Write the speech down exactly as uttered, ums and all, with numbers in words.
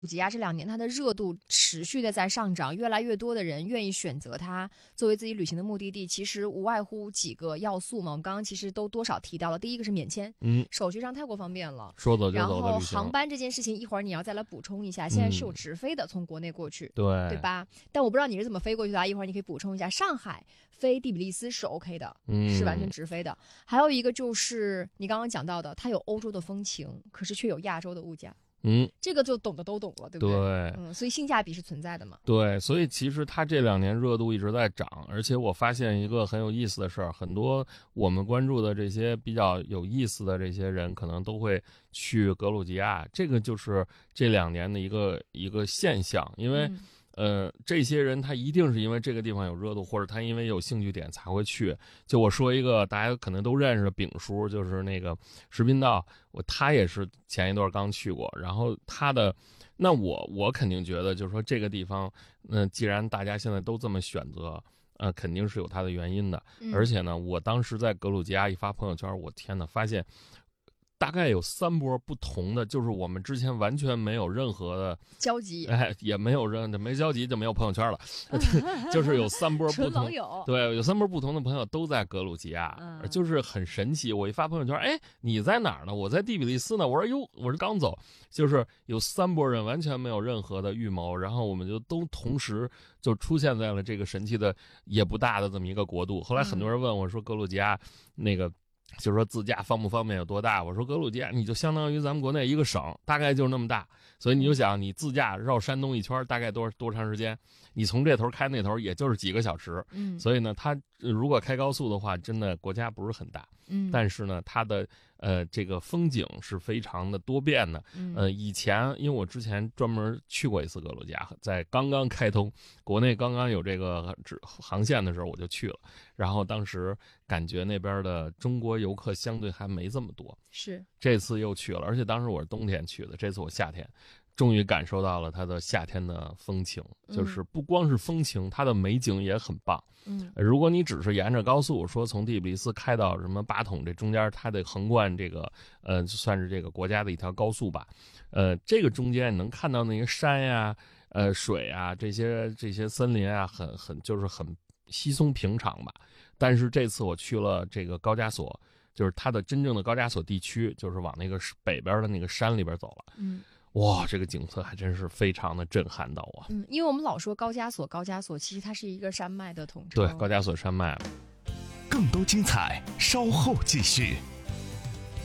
吉亚这两年它的热度持续的在上涨，越来越多的人愿意选择它作为自己旅行的目的地，其实无外乎几个要素嘛。我们刚刚其实都多少提到了，第一个是免签， 嗯， 手续上太过方便了， 说走就然后走的旅行。 航班这件事情一会儿你要再来补充一下，现在是有直飞的，从国内过去， 对对吧？但我不知道你是怎么飞过去的啊，一会儿你可以补充一下。上海飞第比利斯是 OK 的， 嗯， 是完全直飞的。还有一个就是你刚刚讲到的，它有欧洲的风情，可是却有亚洲的物价。 嗯， 这个就懂的都懂了，对不对？ 对， 嗯，所以性价比是存在的嘛。 对，所以其实它这两年热度一直在涨，而且我发现一个很有意思的事儿，很多我们关注的这些比较有意思的这些人，可能都会去格鲁吉亚，这个就是这两年的一个一个现象，因为。 嗯呃，这些人他一定是因为这个地方有热度，或者他因为有兴趣点才会去。就我说一个大家可能都认识的丙叔，就是那个石斌道，我他也是前一段刚去过，然后他的，那我我肯定觉得就是说这个地方，嗯、呃，既然大家现在都这么选择。呃，肯定是有它的原因的， 嗯、 而且呢，我当时在格鲁吉亚一发朋友圈，我天哪，发现大概有三波不同的，就是我们之前完全没有任何的交集， 哎，也没有任没交集就没有朋友圈了，就是有三波不同，对，有三波不同的朋友都在格鲁吉亚，嗯、就是很神奇。我一发朋友圈，哎，你在哪儿呢？我在第比利斯呢。我说哟，我是刚走，就是有三波人完全没有任何的预谋，然后我们就都同时就出现在了这个神奇的也不大的这么一个国度。后来很多人问我说，格鲁吉亚那个。就是说自驾方不方便有多大？我说格鲁吉亚你就相当于咱们国内一个省，大概就是那么大，所以你就想你自驾绕山东一圈大概多多长时间？你从这头开那头也就是几个小时。嗯，所以呢，它如果开高速的话，真的国家不是很大。嗯，但是呢，它的呃这个风景是非常的多变的。嗯，呃，以前因为我之前专门去过一次格鲁吉亚，在刚刚开通国内刚刚有这个航线的时候，我就去了，然后当时感觉那边的中国游客相对还没这么多， 是这次又去了，而且当时我是冬天去的，这次我夏天，终于感受到了它的夏天的风情，就是不光是风情，它的美景也很棒。嗯，如果你只是沿着高速说从第比利斯开到什么巴统，这中间它得横贯这个呃算是这个国家的一条高速吧，呃，这个中间你能看到那些山呀、呃水啊这些这些森林啊，很很就是很稀松平常吧。但是这次我去了这个高加索，就是它的真正的高加索地区，就是往那个北边的那个山里边走了。嗯，哇，这个景色还真是非常的震撼到我。 嗯，因为我们老说高加索，高加索其实它是一个山脉的统称。 对，高加索山脉。 更多精彩，稍后继续。